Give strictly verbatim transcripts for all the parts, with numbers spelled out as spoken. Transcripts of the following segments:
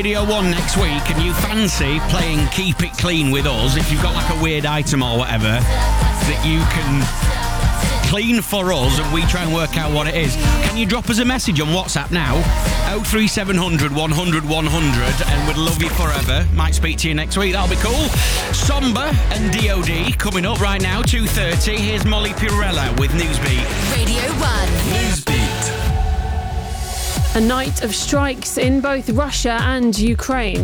Radio one next week and you fancy playing Keep It Clean with us, if you've got like a weird item or whatever that you can clean for us and we try and work out what it is, can you drop us a message on WhatsApp now? oh three seven hundred, one hundred, one hundred, and we'd love you forever. Might speak to you next week, that'll be cool. Somber and D O D coming up right now, two thirty. Here's Molly Pirella with Newsbeat. Radio one. Newsbeat. A night of strikes in both Russia and Ukraine.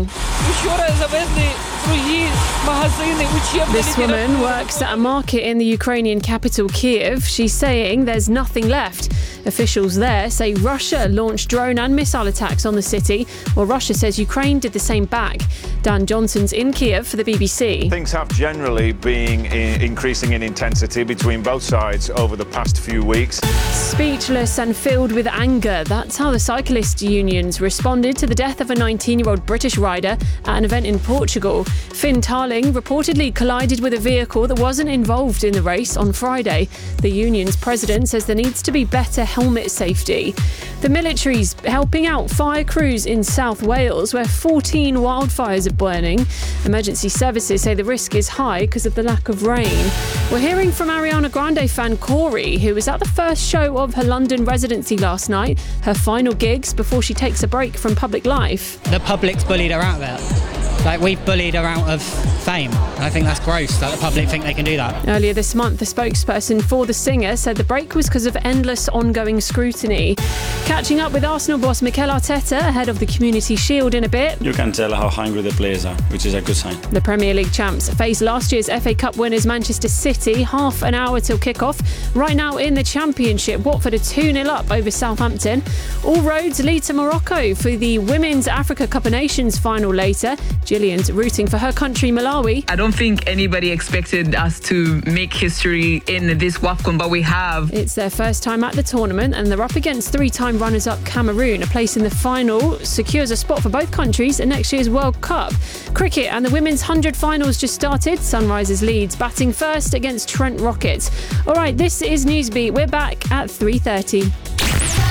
This woman works at a market in the Ukrainian capital, Kiev. She's saying there's nothing left. Officials there say Russia launched drone and missile attacks on the city, while Russia says Ukraine did the same back. Dan Johnson's in Kiev for the B B C. Things have generally been in- increasing in intensity between both sides over the past few weeks. Speechless and filled with anger, that's how the cyclist unions responded to the death of a nineteen-year-old British rider at an event in Portugal. Finn Tarling reportedly collided with a vehicle that wasn't involved in the race on Friday. The union's president says there needs to be better helmet safety. The military's helping out fire crews in South Wales, where fourteen wildfires are burning. Emergency services say the risk is high because of the lack of rain. We're hearing from Ariana Grande fan Corey, who was at the first show of her London residency last night, her final gigs before she takes a break from public life. The public's bullied her out there. Like, we've bullied her out of fame. I think that's gross that the public think they can do that. Earlier this month, the spokesperson for the singer said the break was because of endless ongoing scrutiny. Catching up with Arsenal boss Mikel Arteta ahead of the Community Shield in a bit. You can tell how hungry the players are, which is a good sign. The Premier League champs face last year's F A Cup winners Manchester City, half an hour till kick-off. Right now in the Championship, Watford are two nil up over Southampton. All roads lead to Morocco for the Women's Africa Cup of Nations final later. Gillian's rooting for her country, Malawi. I don't think anybody expected us to make history in this WAFCON, but we have. It's their first time at the tournament and they're up against three-time runners-up Cameroon. A place in the final secures a spot for both countries at next year's World Cup. Cricket and the women's one hundred finals just started. Sunrisers leads batting first against Trent Rockets. All right, this is Newsbeat. We're back at three thirty.